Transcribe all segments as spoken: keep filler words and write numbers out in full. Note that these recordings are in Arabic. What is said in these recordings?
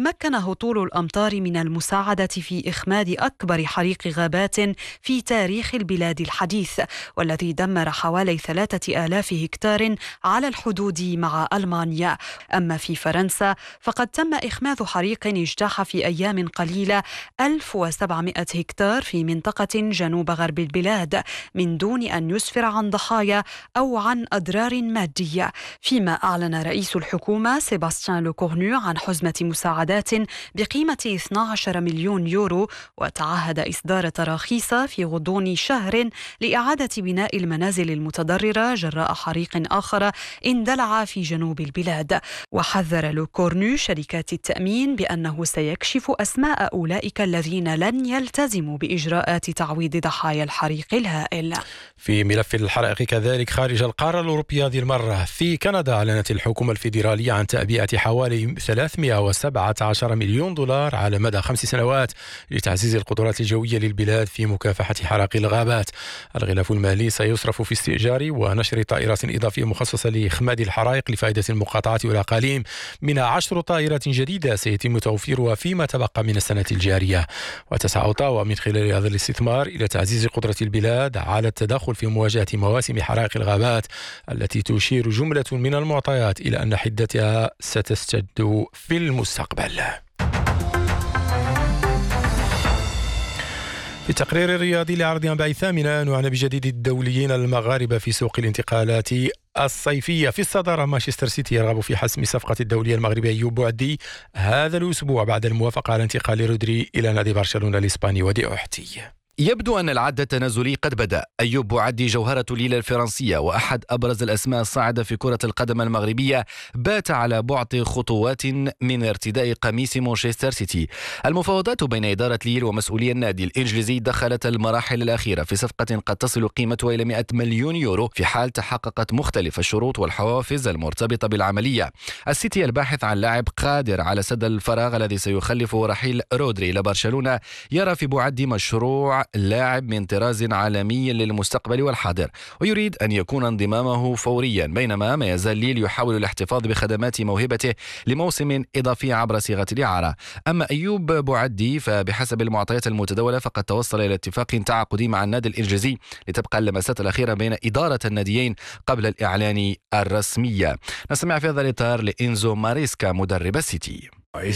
تمكن هطول الأمطار من المساعدة في إخماد أكبر حريق غابات في تاريخ البلاد الحديث، والذي دمر حوالي ثلاثة آلاف هكتار على الحدود مع ألمانيا. أما في فرنسا فقد تم إخماد حريق اجتاح في أيام قليلة ألف وسبعمائة هكتار في منطقة جنوب غرب البلاد من دون أن يسفر عن ضحايا أو عن أضرار مادية. فيما أعلن رئيس الحكومة سيباستيان لوكورنو عن حزمة مساعدات بقيمة اثني عشر مليون يورو، وتعهد إصدار تراخيص في غضون شهر لإعادة بناء المنازل المتضررة جراء حريق آخر اندلع في جنوب البلاد. وحذر لوكورنو شركات التأمين بأنه سيكشف أسماء أولئك الذين لن يلتزموا بإجراءات تعويض ضحايا الحريق الهائل. في ملف الحرائق كذلك خارج القارة الأوروبية هذه المرة، في كندا أعلنت الحكومة الفيدرالية عن تعبئة حوالي ثلاثمائة وسبعة عشر مليون دولار على مدى خمس سنوات لتعزيز القدرات الجوية للبلاد في مكافحة حرائق الغابات. الغلاف المالي سيصرف في استئجار ونشر طائرات إضافية مخصصة لإخماد الحرائق لفائدة المقاطعات والأقاليم، منها عشر طائرات جديدة سيتم توفيرها فيما تبقى من السنة الجارية. وتسعى أوتاوا من خلال هذا الاستثمار إلى تعزيز قدرة البلاد على التدخل في مواجهة مواسم حرائق الغابات التي تشير جملة من المعطيات إلى أن حدتها ستشتد في المستقبل. في التقرير الرياضي لعرض أنباء ثامنة، نعنى بجديد الدوليين المغاربة في سوق الانتقالات الصيفية. في الصدارة مانشستر سيتي يرغب في حسم صفقة الدولي المغربي أيوب بوعدي هذا الأسبوع بعد الموافقة على انتقال رودري إلى نادي برشلونة الإسباني ودي أوحتي. يبدو أن العد التنازلي قد بدأ. أيوب بوعدي جوهرة ليلة الفرنسية وأحد أبرز الأسماء الصاعدة في كرة القدم المغربية بات على بعد خطوات من ارتداء قميص مانشستر سيتي. المفاوضات بين إدارة ليل ومسؤولي النادي الإنجليزي دخلت المراحل الأخيرة في صفقة قد تصل قيمتها إلى مئة مليون يورو في حال تحققت مختلف الشروط والحوافز المرتبطة بالعملية. السيتي الباحث عن لاعب قادر على سد الفراغ الذي سيخلف رحيل رودري إلى برشلونة يرى في بوعدي مشروع لاعب من طراز عالمي للمستقبل والحاضر، ويريد أن يكون انضمامه فوريا، بينما ما يزال ليل يحاول الاحتفاظ بخدمات موهبته لموسم إضافي عبر صيغة الإعارة. أما أيوب بوعدي فبحسب المعطيات المتداولة فقد توصل إلى اتفاق تعاقدي مع النادي الإنجليزي لتبقى اللمسات الأخيرة بين إدارة الناديين قبل الإعلان الرسمية. نستمع في هذا الإطار لإنزو ماريسكا مدرب السيتي.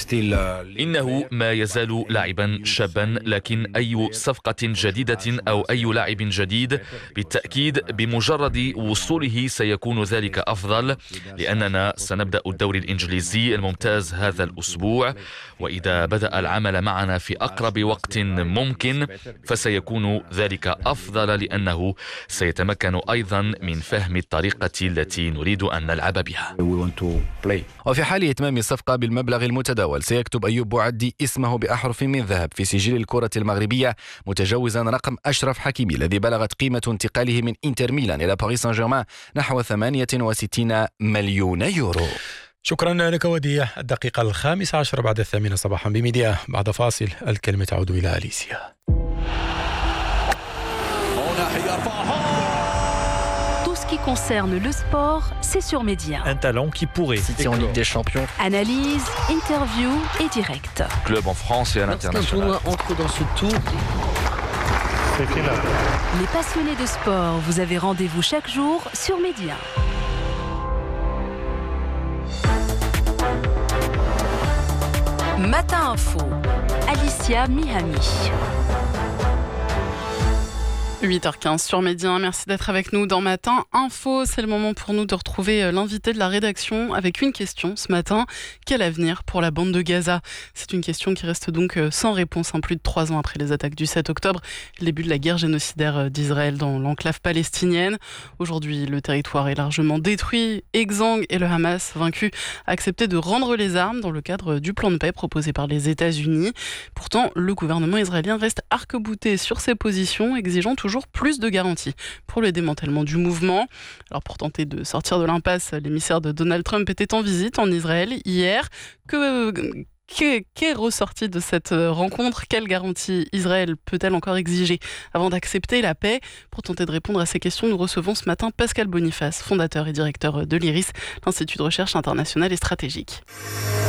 إنه ما يزال لاعبا شابا، لكن أي صفقة جديدة أو أي لاعب جديد بالتأكيد بمجرد وصوله سيكون ذلك أفضل، لأننا سنبدأ الدوري الإنجليزي الممتاز هذا الأسبوع، وإذا بدأ العمل معنا في أقرب وقت ممكن فسيكون ذلك أفضل، لأنه سيتمكن أيضا من فهم الطريقة التي نريد أن نلعب بها. وفي حال إتمام الصفقة بالمبلغ المتداول سيكتب أيوب بوعدي اسمه بأحرف من ذهب في سجل الكرة المغربية، متجاوزا رقم أشرف حكيمي الذي بلغت قيمة انتقاله من إنتر ميلان إلى باريس سان جيرمان نحو ثمانية وستين مليون يورو. شكرا لك وديع. الدقيقة الخامسة عشر بعد الثامنة صباحا بميديا. بعد فاصل الكلمة تعود إلى أليسيا. Qui concerne le sport, c'est sur Média. Un talent qui pourrait citer en Ligue des Champions. Analyse, interview et direct. Club en France et à l'international. Lorsqu'un tournoi entre dans ce tour, les passionnés de sport, vous avez rendez-vous chaque jour sur Média. Matin Info, Alicia Mihami. huit heures quinze sur Média, merci d'être avec nous dans Matin Info. C'est le moment pour nous de retrouver l'invité de la rédaction avec une question ce matin. Quel avenir pour la bande de Gaza ? C'est une question qui reste donc sans réponse, hein, plus de trois ans après les attaques du sept octobre, le début de la guerre génocidaire d'Israël dans l'enclave palestinienne. Aujourd'hui, le territoire est largement détruit. Exang et le Hamas, vaincus, a accepté de rendre les armes dans le cadre du plan de paix proposé par les États-Unis. Pourtant, le gouvernement israélien reste arc-bouté sur ses positions, exigeant toujours plus de garanties pour le démantèlement du mouvement. Alors pour tenter de sortir de l'impasse, l'émissaire de Donald Trump était en visite en Israël hier. Que, qu'est, qu'est ressorti de cette rencontre ? Quelle garantie Israël peut-elle encore exiger avant d'accepter la paix ? Pour tenter de répondre à ces questions, nous recevons ce matin Pascal Boniface, fondateur et directeur de l'I R I S, l'Institut de recherche internationale et stratégique.